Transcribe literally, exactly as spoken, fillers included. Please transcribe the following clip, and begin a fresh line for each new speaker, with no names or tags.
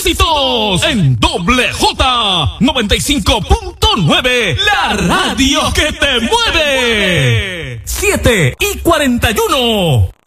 éxitos en Doble J noventa y cinco punto nueve, la radio que te mueve. siete y cuarenta y uno.